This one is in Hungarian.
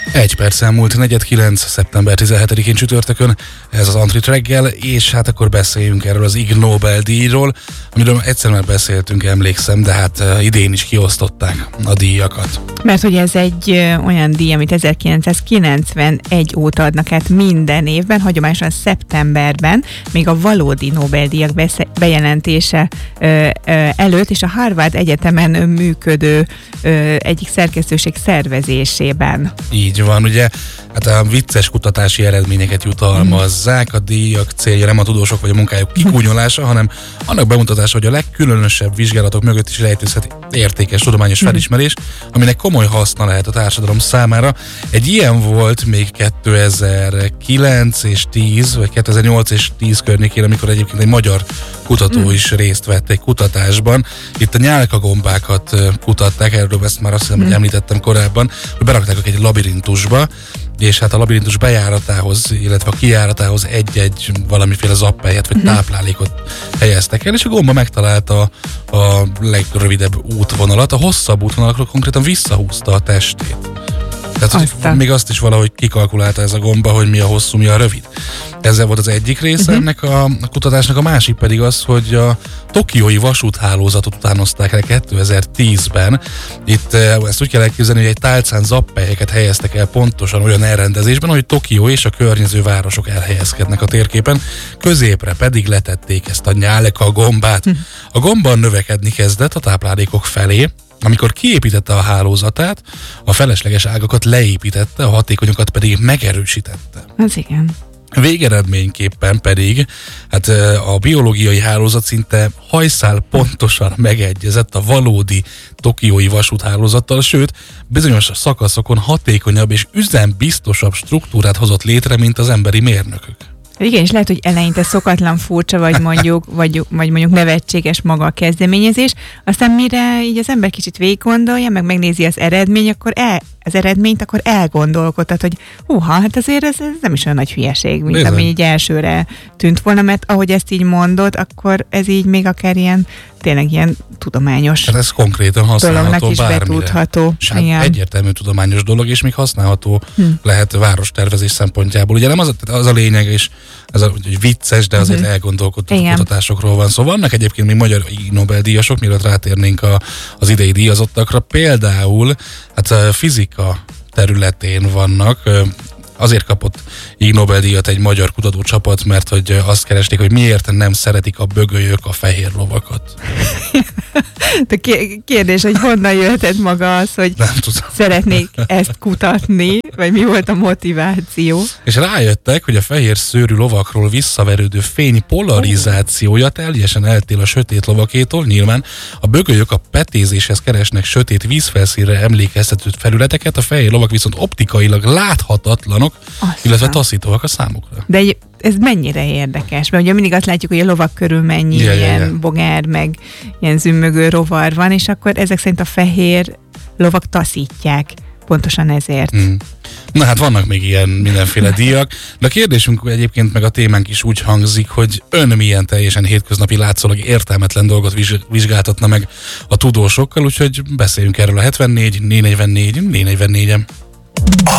1 perc elmúlt 4:09. szeptember 17-én csütörtökön, ez az Antrit reggel, és hát akkor beszéljünk erről az Ig Nobel-díjról, amiről egyszer már beszéltünk, emlékszem, de hát idén is kiosztották a díjakat. Mert hogy ez egy olyan díj, amit 1991 óta adnak át minden évben, hagyományosan szeptemberben, még a valódi Nobel-díjak bejelentése előtt, és a Harvard Egyetemen működő egyik szerkesztőség szervezésében. Így van, ugye, hát a vicces kutatási eredményeket jutalmazzák, a díjak célja nem a tudósok vagy a munkájuk kikúnyolása, hanem annak bemutatása, hogy a legkülönösebb vizsgálatok mögött is rejtőzhet értékes tudományos felismerés, aminek komoly haszna lehet a társadalom számára. Egy ilyen volt még 2009 és 10, vagy 2008 és 10 környékén, amikor egyébként egy magyar kutató is részt vett egy kutatásban. Itt a nyálkagombákat kutatták, erről ezt már azt hiszem, hogy említettem korábban, hogy berakták egy labirintusba, és hát a labirintus bejáratához, illetve a kijáratához egy-egy valamiféle zappelyet vagy táplálékot helyeztek el, és a gomba megtalálta a legrövidebb útvonalat, a hosszabb útvonalakról konkrétan visszahúzta a testét. Tehát még azt is valahogy kikalkulálta ez a gomba, hogy mi a hosszú, mi a rövid. Ezzel volt az egyik része ennek a kutatásnak, a másik pedig az, hogy a tokiói vasúthálózatot utánozták el 2010-ben. Itt ezt úgy kell elképzelni, hogy egy tálcán zappelyeket helyeztek el pontosan olyan elrendezésben, hogy Tokió és a környező városok elhelyezkednek a térképen, középre pedig letették ezt a nyálka gombát. A gomba növekedni kezdett a táplálékok felé, amikor kiépítette a hálózatát, a felesleges ágakat leépítette, a hatékonyokat pedig megerősítette. Az igen. Végeredményképpen pedig hát a biológiai hálózat szinte hajszál pontosan megegyezett a valódi tokiói vasúthálózattal, sőt, bizonyos szakaszokon hatékonyabb és üzembiztosabb struktúrát hozott létre, mint az emberi mérnökök. Igen, és lehet, hogy eleinte szokatlan, furcsa, vagy mondjuk nevetséges maga a kezdeményezés, aztán mire így az ember kicsit végiggondolja, meg megnézi az eredményt, akkor elgondolkodtat, hogy hát azért ez nem is olyan nagy hülyeség, mint ami így elsőre tűnt volna, mert ahogy ezt így mondod, akkor ez így még akár ilyen, tényleg ilyen tudományos hát ez konkrétan használható is bármire. betudható. Hát egyértelmű tudományos dolog, és még használható lehet várostervezés szempontjából. Ugye nem az a lényeg, és ez hogy vicces, de azért elgondolkodó kutatásokról van. Szóval vannak egyébként még magyar Nobel-díjasok, mielőtt rátérnénk az idei díjazottakra. Például hát fizika területén vannak. Azért kapott Ig Nobel-díjat egy magyar kutatócsapat, mert hogy azt keresték, hogy miért nem szeretik a bögölyök a fehér lovakat. De kérdés, hogy honnan jöhetett maga az, hogy szeretnék ezt kutatni, vagy mi volt a motiváció? És rájöttek, hogy a fehér szőrű lovakról visszaverődő fény polarizációja teljesen eltér a sötét lovakétól. Nyilván a bögölyök a petézéshez keresnek sötét vízfelszínre emlékeztető felületeket, a fehér lovak viszont optikailag láthatatlanok, illetve taszítóak a számukra. De ez mennyire érdekes? Mert ugye mindig azt látjuk, hogy a lovak körül mennyi ilyen bogár, meg ilyen zümmögő rovar van, és akkor ezek szerint a fehér lovak taszítják. Pontosan ezért. Na hát vannak még ilyen mindenféle díjak, de a kérdésünk egyébként meg a témánk is úgy hangzik, hogy ön milyen teljesen hétköznapi látszólag értelmetlen dolgot vizsgáltatna meg a tudósokkal, úgyhogy beszéljünk erről a 74 444 444-en.